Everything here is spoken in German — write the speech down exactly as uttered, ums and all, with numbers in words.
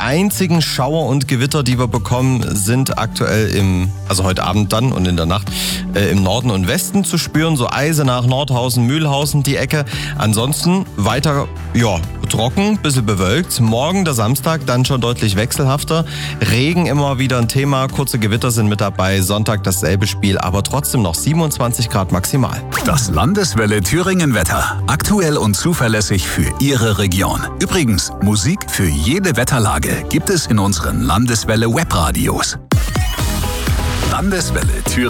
einzigen Schauer und Gewitter, die wir bekommen, sind aktuell im, also heute Abend dann und in der Nacht, äh, im Norden und Westen zu spüren. So Eisenach, Nordhausen, Mühlhausen, die Ecke. Ansonsten weiter, ja, trocken, bisschen bewölkt. Morgen, der Samstag, dann schon deutlich wechselhafter. Regen immer wieder ein Thema, kurze Gewitter sind mit dabei. Sonntag dasselbe Spiel, aber trotzdem noch siebenundzwanzig Grad maximal. Das Landeswelle Thüringen Wetter. Aktuell und zuverlässig für Ihre Region. Übrigens, Musik für jede Wetterlage gibt es in unseren Landeswelle Webradios. Landeswelle Thüringen.